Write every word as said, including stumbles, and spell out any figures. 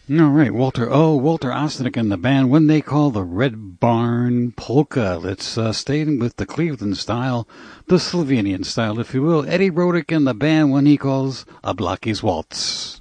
All right, Walter O. Walter Ostanek and the band when they call the Red Barn Polka. Let's uh, stay with the Cleveland style, the Slovenian style, if you will. Eddie Rodick and the band when he calls a Blacky's Waltz.